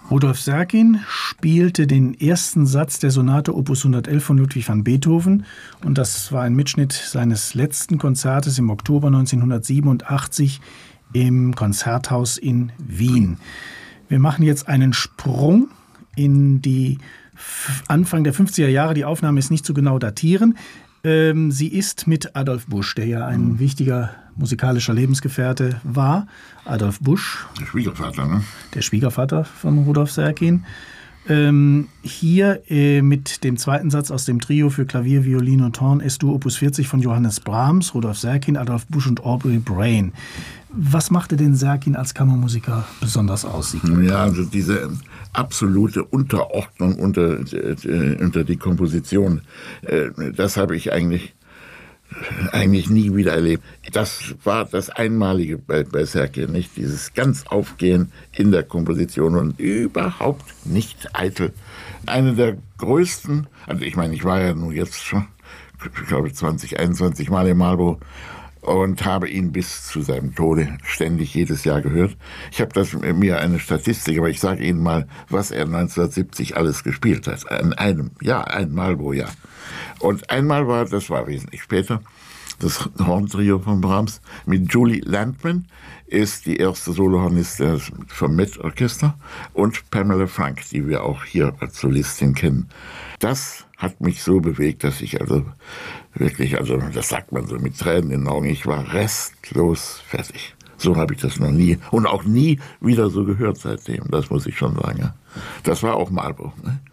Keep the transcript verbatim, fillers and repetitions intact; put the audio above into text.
Rudolf Serkin spielte den ersten Satz der Sonate Opus hundertelf von Ludwig van Beethoven und das war ein Mitschnitt seines letzten Konzertes im Oktober neunzehnhundertsiebenundachtzig im Konzerthaus in Wien. Wir machen jetzt einen Sprung in die Anfang der fünfziger Jahre. Die Aufnahme ist nicht so genau datieren. Ähm, sie ist mit Adolf Busch, der ja ein mhm. wichtiger musikalischer Lebensgefährte war. Adolf Busch. Der Schwiegervater, ne? Der Schwiegervater von Rudolf Serkin. Ähm, hier äh, mit dem zweiten Satz aus dem Trio für Klavier, Violine und Horn, Es-Dur Opus vierzig von Johannes Brahms, Rudolf Serkin, Adolf Busch und Aubrey Brain. Was machte den Serkin als Kammermusiker besonders aus? Ja, also diese absolute Unterordnung unter, äh, unter die Komposition, äh, das habe ich eigentlich eigentlich nie wieder erlebt. Das war das Einmalige bei, bei Serkin, nicht? Dieses ganz Aufgehen in der Komposition und überhaupt nicht eitel. Eine der größten, also ich meine, ich war ja nun jetzt schon, ich glaube, zwanzig, einundzwanzig Mal im Marlborough und habe ihn bis zu seinem Tode ständig jedes Jahr gehört. Ich habe das mir eine Statistik, aber ich sage Ihnen mal, was er neunzehnhundertsiebzig alles gespielt hat. An einem Jahr, ein Marlborough-Jahr. Und einmal war, das war wesentlich später, das Horntrio von Brahms mit Julie Landman, ist die erste Solohornistin vom Met-Orchester, und Pamela Frank, die wir auch hier als Solistin kennen. Das hat mich so bewegt, dass ich also wirklich, also das sagt man so mit Tränen in den Augen, ich war restlos fertig. So habe ich das noch nie und auch nie wieder so gehört seitdem, das muss ich schon sagen. Ja. Das war auch Marlborough. Ne?